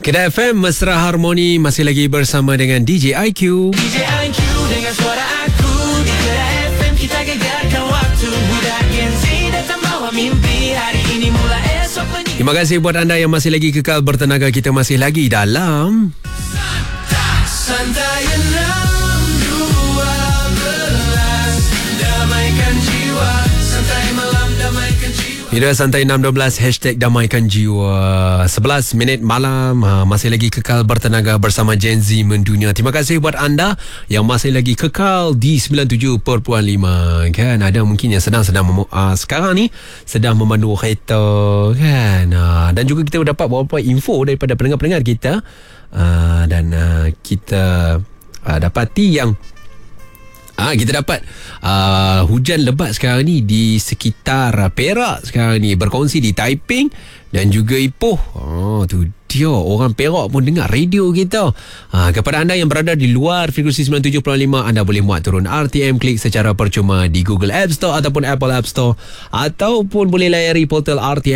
Kedah FM Mesra Harmoni masih lagi bersama dengan DJ IQ. DJ IQ dengan suara aku di Kedah FM, kita gegarkan waktu. Budak Gen Z datang bawa mimpi, hari ini mula esok pagi. Terima kasih buat anda yang masih lagi kekal bertenaga. Kita masih lagi dalam Santai 6.12, damaikan jiwa. Santai malam, damaikan jiwa. Media Santai 612 #damaikan jiwa. 11 minit malam, masih lagi kekal bertenaga bersama Gen Z mendunia. Terima kasih buat anda yang masih lagi kekal di 97.5 kan. Ada mungkin yang sedang sekarang ni sedang memandu kereta kan. Dan juga kita dapat beberapa info daripada pendengar-pendengar kita. Dan kita dapati yang kita dapat hujan lebat sekarang ni di sekitar Perak sekarang ni, berkongsi di Taiping dan juga Ipoh. Tu dia, orang Perak pun dengar radio kita. Kepada anda yang berada di luar frekuensi 97.5, anda boleh muat turun RTM Klik secara percuma di Google App Store ataupun Apple App Store, ataupun boleh layari portal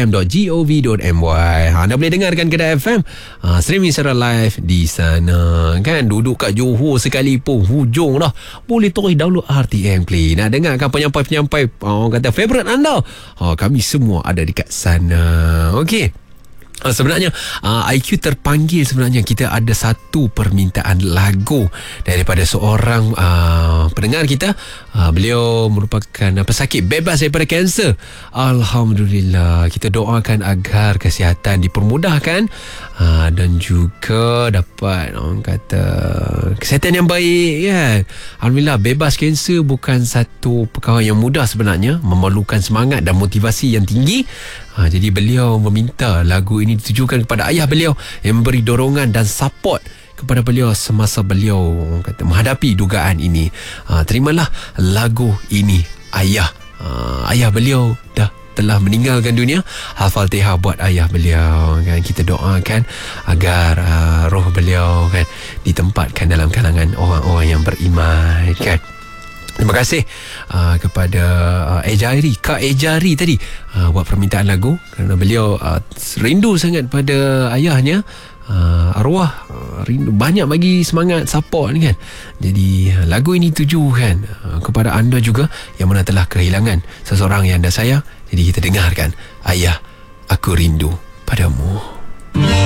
rtm.gov.my. Anda boleh dengarkan Kedah FM streaming secara live di sana kan. Duduk kat Johor sekalipun, hujung dah, boleh terus download RTM Klik. Nak dengarkan penyampai-penyampai orang kata favourite anda, kami semua ada dekat sana. Okey. Sebenarnya IQ terpanggil, sebenarnya kita ada satu permintaan lagu daripada seorang pendengar kita. Beliau merupakan pesakit bebas daripada kanser. Alhamdulillah, kita doakan agar kesihatan dipermudahkan dan juga dapat orang kata kesihatan yang baik kan. Alhamdulillah, bebas kanser bukan satu perkara yang mudah sebenarnya, memerlukan semangat dan motivasi yang tinggi. Jadi beliau meminta lagu ini ditujukan kepada ayah beliau yang memberi dorongan dan support kepada beliau semasa beliau kata menghadapi dugaan ini. Terimalah lagu ini ayah. Ayah beliau telah meninggalkan dunia. Al-Fatihah buat ayah beliau kan. Kita doakan agar roh beliau kan ditempatkan dalam kalangan orang-orang yang beriman kan. Terima kasih kepada Ejari, Kak Ejari tadi buat permintaan lagu kerana beliau rindu sangat pada ayahnya. Arwah rindu, banyak bagi semangat support ni kan. Jadi lagu ini tujukan kepada anda juga yang mana telah kehilangan seseorang yang anda sayang. Jadi kita dengarkan Ayah, Aku Rindu Padamu.